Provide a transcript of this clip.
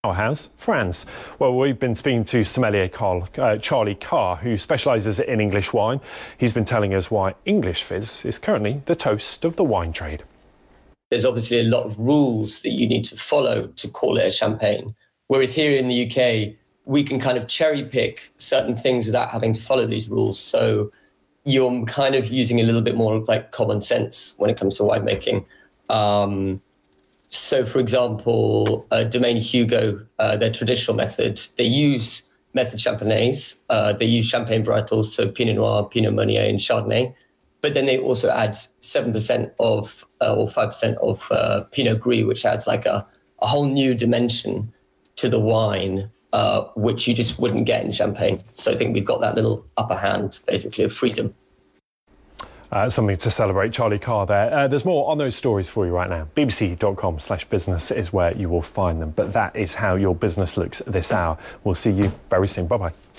Our house, France. Well, we've been speaking to sommelier Charlie Carr, who specialises in English wine. He's been telling us why English fizz is currently the toast of the wine trade. There's obviously a lot of rules that you need to follow to call it a champagne. Whereas here in the UK, we can kind of cherry pick certain things without having to follow these rules. So you're kind of using a little bit more like common sense when it comes to winemaking. So, for example, Domaine Hugo, their traditional method, they use method champagnaise. They use champagne varietals, so Pinot Noir, Pinot Meunier, and Chardonnay. But then they also add 7% of or 5% of Pinot Gris, which adds like a whole new dimension to the wine, which you just wouldn't get in champagne. So I think we've got that little upper hand, basically, of freedom. Something to celebrate, Charlie Carr there. There's more on those stories for you right now. bbc.com/business is where you will find them. But that is how your business looks this hour. We'll see you very soon. Bye-bye.